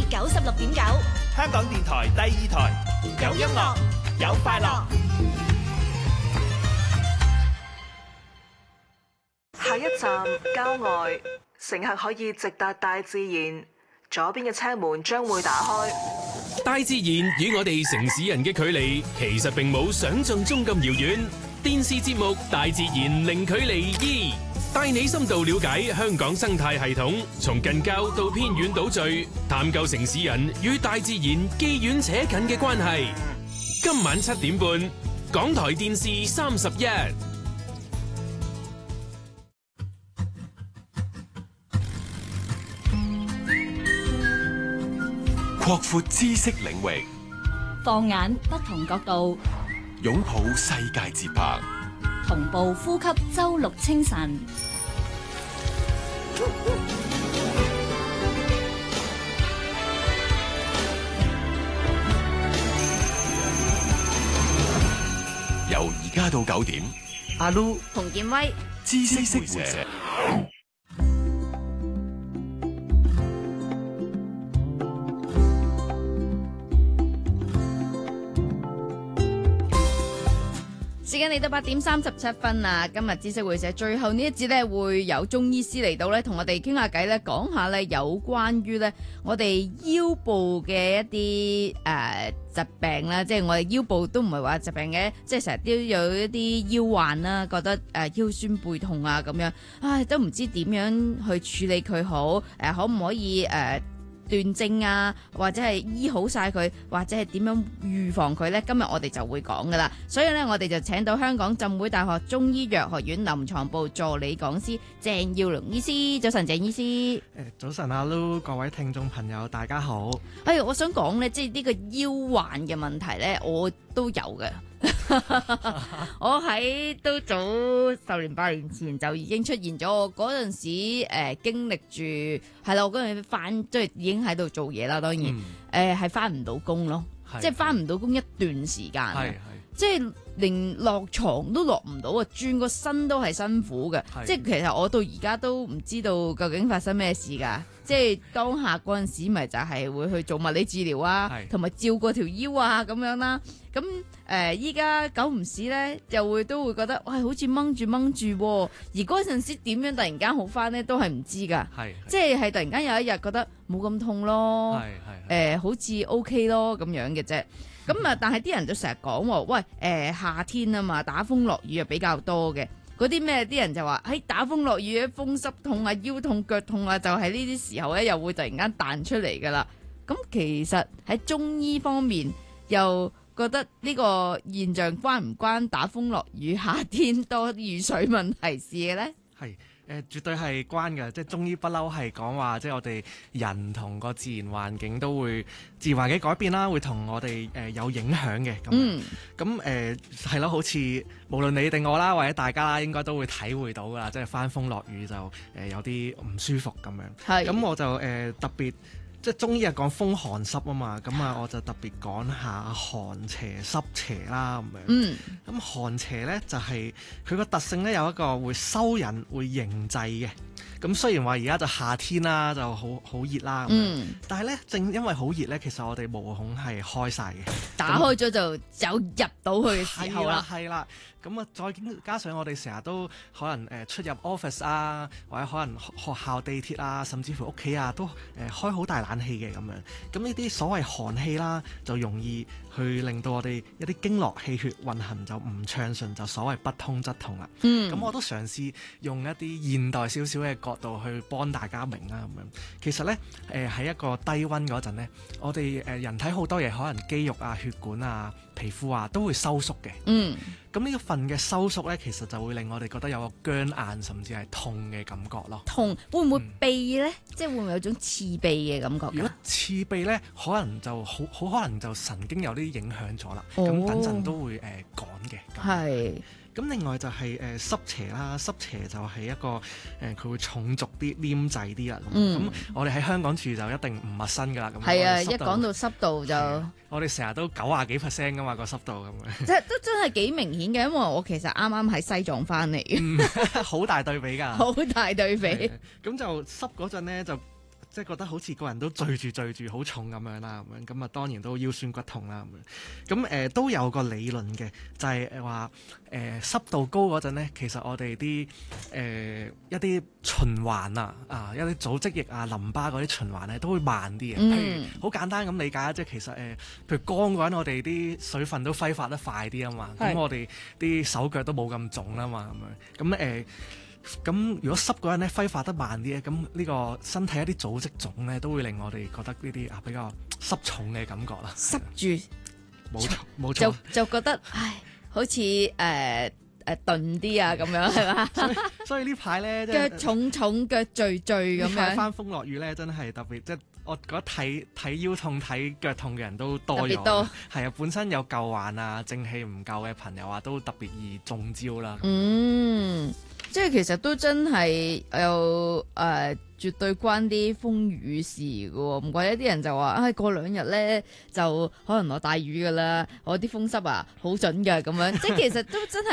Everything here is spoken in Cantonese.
96.9， 香港電台第2台，有音樂，有快樂。 下一站郊外，乘客可以直達大自然，左邊嘅車門將會打開。 大自然與我哋城市人嘅距離其實並冇想象中咁遙遠。電視節目《大自然零距離2》帶你深度了解香港生態系統，從近郊到偏遠島嶼，探究城市人與大自然既遠且近嘅關係。今晚7點半，港台電視31。 擴闊知識領域， 放眼不同角度， 擁抱世界節拍， 同步呼吸周六清晨。 由而家到9點， 阿 Lu 洪建威， 知識會社。 時間嚟到8點37分啦，今日知識會社最後呢一節咧，會有中醫師嚟到咧，同我哋傾下偈咧，講下咧有關於咧我哋腰部嘅一啲疾病啦，即係我哋腰部都唔係話疾病嘅，即係成日都有一啲腰患啦，覺得腰酸背痛啊咁樣，唉都唔知點樣去處理佢好，可唔可以斷症啊，或者係醫好晒佢，或者係點樣預防佢呢？今日我哋就會講噶啦，所以呢，我哋就請到香港浸會大學中醫藥學院臨床部助理講師鄭耀龍醫師。早晨，鄭醫師。 早晨阿 Lu， 各位聽眾朋友大家好。 我想講呢，即係呢個腰患嘅問題呢，我都有嘅。我喺都早10年8年前就已經出現咗，我嗰陣時經歷住係啦，我嗰陣翻即係已經喺度做嘢啦，當然係翻唔到工咯，即係翻唔到工一段時間，即係連落床都落唔到啊，轉個身都係辛苦嘅，即係其實我到而家都唔知道究竟發生咩事㗎，即係當下嗰陣時咪就係會去做物理治療啊，同埋照過條腰啊咁樣啦。咁依家久唔時咧，都會覺得，好似掹住，而嗰陣時點樣突然間好翻咧，都係唔知㗎。即係突然間有一日覺得冇咁痛咯，好似 OK 咯咁樣嘅啫。咁啊，但係啲人就成日講，喂，夏天啊嘛，打風落雨啊比較多嘅。嗰啲咩啲人就話，打風落雨，風濕痛啊、腰痛、腳痛啊，就係呢啲時候咧，又會突然間彈出嚟㗎啦。咁其實喺中醫方面又覺得呢個現象關唔關打風落雨、夏天多雨水問題事嘅咧？ 絕對係關嘅，即係中醫不嬲係講話，即係我哋人同個自然環境都會自然環境改變啦，會同我哋有影響嘅。咁係咯，好似無論你定我啦，或者大家啦，應該都會體會到噶啦，即係翻風落雨就有啲唔舒服咁樣。咁我就特別。即係中醫係講風寒濕啊嘛，咁啊我就特別講下寒邪濕邪啦咁樣。咁寒邪咧就係佢個特性咧，有一個會收引、會凝滯嘅。咁雖然話而家就夏天啦，就好熱啦，但係咧正因為好熱咧，其實我哋毛孔係開晒嘅， 打開咗就有入到去嘅時候啦。 係啦。咁啊，再加上我哋成日都可能出入 office 啊，或者可能學校、地鐵啊，甚至乎屋企啊，都開好大冷氣嘅咁樣。咁呢啲所謂寒氣啦，就容易去令到我哋一啲經絡氣血運行就唔暢順，就所謂不通則痛啦。咁我都嘗試用一啲現代少少嘅角度去幫大家明啦咁樣。其實咧喺一個低溫嗰陣咧，我哋人體好多嘢，可能肌肉啊、血管啊、皮膚啊都會收縮嘅。咁呢一份嘅收縮咧，其實就會令我哋覺得有個僵硬甚至係痛嘅感覺咯。 痛會唔會痹咧？即係會唔會有種刺痹嘅感覺？ 如果刺痹咧，可能就好可能就神經有啲影響咗啦。咁等陣都會講嘅。係。咁另外就係濕邪啦，濕邪就係一個佢會重濁啲、黏滯啲啦。咁我哋喺香港住就一定唔陌生噶啦。 係啊，一講到濕度就我哋成日都90幾%噶嘛個濕度咁樣。 即係都真係幾明顯嘅，因為我其實啱啱喺西藏翻嚟， 好大對比㗎。 好大對比。 咁就濕嗰陣咧就即係覺得好似個人都墜住好重咁樣啦，咁啊當然都腰酸骨痛啦咁樣。咁都有個理論嘅，就係話濕度高嗰陣咧，其實我哋啲一啲循環啊一啲組織液啊淋巴嗰啲循環咧都會慢啲嘅。譬如好簡單咁理解啊，即係其實譬如乾嗰陣我哋啲水分都揮發得快啲啊嘛，咁我哋啲手腳都冇咁腫啦嘛咁樣。咁如果濕嗰陣咧揮發得慢啲咧，咁呢個身體一啲組織腫咧都會令我哋覺得呢啲比較濕重嘅感覺啦。 濕住， 冇錯， 就覺得唉，好似頓啲啊咁樣係嘛？ 所以呢排咧腳重腳墜咁樣。 翻風落雨咧，真係特別，即係我覺得睇腰痛睇腳痛嘅人都多咗。 特別多。 係啊，本身有舊患啊、正氣唔夠嘅朋友啊，都特別易中招啦。 即係其實都真係有絕對關啲風雨事嘅喎，唔怪得啲人就話過2日咧就可能落大雨㗎啦，我啲風濕啊好準㗎咁樣，即係其實都真係。